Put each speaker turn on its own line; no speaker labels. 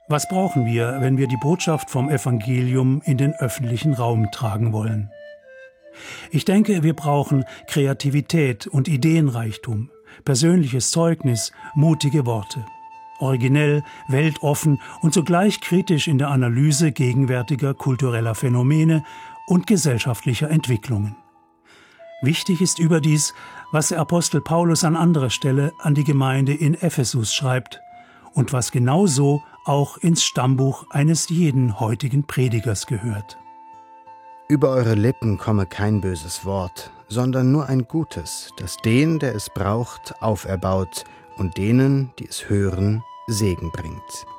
Was brauchen wir, wenn wir die Botschaft vom Evangelium in den öffentlichen Raum tragen wollen? Ich denke, wir brauchen Kreativität und Ideenreichtum, persönliches Zeugnis, mutige Worte. Originell, weltoffen und zugleich kritisch in der Analyse gegenwärtiger kultureller Phänomene und gesellschaftlicher Entwicklungen. Wichtig ist überdies, was der Apostel Paulus an anderer Stelle an die Gemeinde in Ephesus schreibt und was genauso auch ins Stammbuch eines jeden heutigen Predigers gehört.
Über eure Lippen komme kein böses Wort, sondern nur ein gutes, das den, der es braucht, auferbaut und denen, die es hören, Segen bringt.